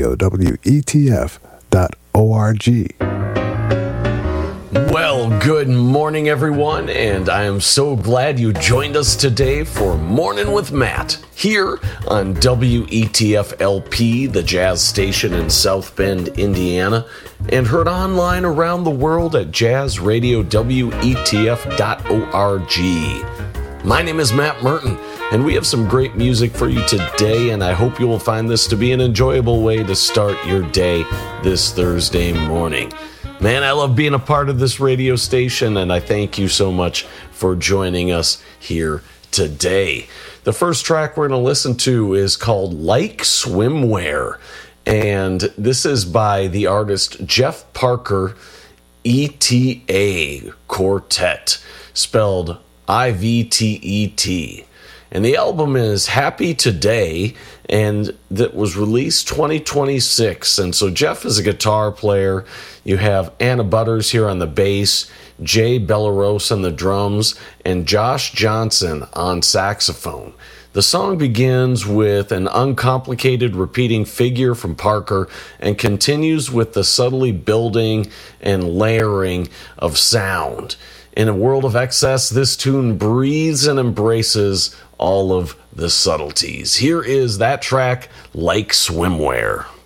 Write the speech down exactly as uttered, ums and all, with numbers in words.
W E T F dot org. Well, good morning, everyone, and I am so glad you joined us today for Morning with Matt here on W E T F L P, the jazz station in South Bend, Indiana, and heard online around the world at jazz radio W E T F dot org. My name is Matt Merton, and we have some great music for you today, and I hope you will find this to be an enjoyable way to start your day this Thursday morning. Man, I love being a part of this radio station, and I thank you so much for joining us here today. The first track we're going to listen to is called Like Swimwear, and this is by the artist Jeff Parker E T A Quartet, spelled I V T E T. And the album is Happy Today, and that was released twenty twenty-six. And so Jeff is a guitar player. You have Anna Butters here on the bass, Jay Bellaros on the drums, and Josh Johnson on saxophone. The song begins with an uncomplicated repeating figure from Parker and continues with the subtly building and layering of sound. In a world of excess, this tune breathes and embraces all of the subtleties. Here is that track, Like Swimwear.